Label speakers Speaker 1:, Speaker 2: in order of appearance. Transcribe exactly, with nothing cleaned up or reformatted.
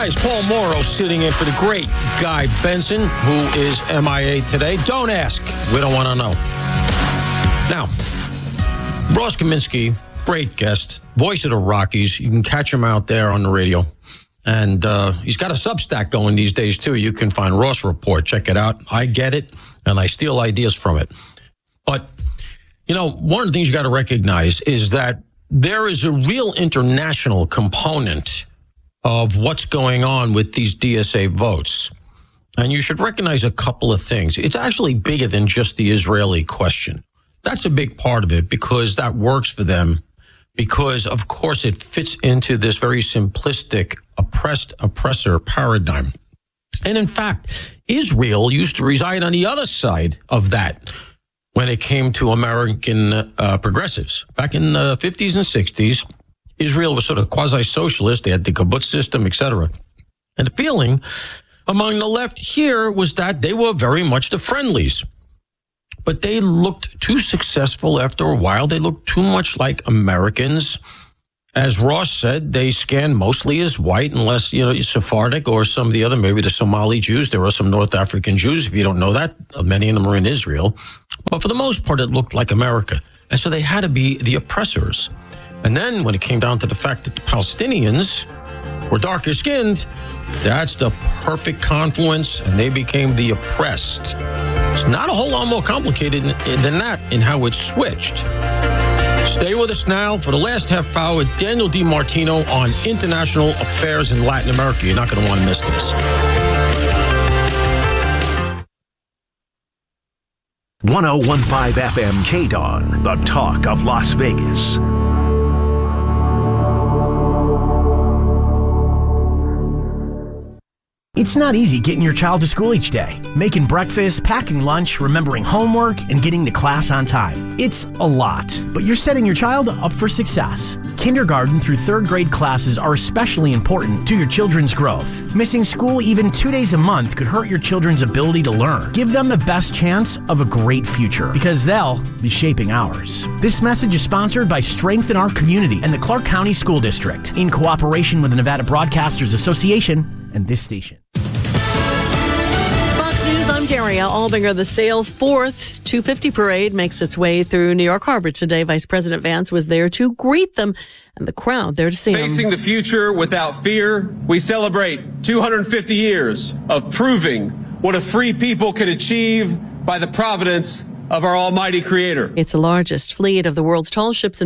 Speaker 1: Hi, it's Paul Morrow sitting in for the great Guy Benson, who is M I A today. Don't ask. We don't want to know. Now, Ross Kaminsky, great guest, voice of the Rockies. You can catch him out there on the radio. And uh, he's got a Substack going these days, too. You can find Ross Report. Check it out. I get it, and I steal ideas from it. But, you know, one of the things you got to recognize is that there is a real international component of what's going on with these D S A votes. And you should recognize a couple of things. It's actually bigger than just the Israeli question. That's a big part of it because that works for them. Because, of course, it fits into this very simplistic oppressed oppressor paradigm. And in fact, Israel used to reside on the other side of that when it came to American uh, progressives. Back in the fifties and sixties, Israel was sort of quasi-socialist. They had the kibbutz system, et cetera. And the feeling among the left here was that they were very much the friendlies. But they looked too successful after a while. They looked too much like Americans. As Ross said, they scan mostly as white, unless, you know, you're Sephardic or some of the other, maybe the Somali Jews. There are some North African Jews, if you don't know that. Many of them are in Israel. But for the most part, it looked like America. And so they had to be the oppressors. And then when it came down to the fact that the Palestinians were darker skinned, that's the perfect confluence, and they became the oppressed. It's not a whole lot more complicated than that in how it switched. Stay with us now for the last half hour with Daniel DiMartino on international affairs in Latin America. You're not going to want to miss this.
Speaker 2: one oh one point five F M K D O N, the talk of Las Vegas.
Speaker 3: It's not easy getting your child to school each day. Making breakfast, packing lunch, remembering homework, and getting to class on time. It's a lot, but you're setting your child up for success. Kindergarten through third grade classes are especially important to your children's growth. Missing school even two days a month could hurt your children's ability to learn. Give them the best chance of a great future, because they'll be shaping ours. This message is sponsored by Strengthen Our Community and the Clark County School District, in cooperation with the Nevada Broadcasters Association and this station.
Speaker 4: Fox News, I'm Daria Albinger. The Sail Fourth two fifty parade makes its way through New York Harbor today. Vice President Vance was there to greet them and the crowd there to see them.
Speaker 5: Facing the future without fear, we celebrate two hundred fifty years of proving what a free people can achieve by the providence of our almighty creator.
Speaker 4: It's the largest fleet of the world's tall ships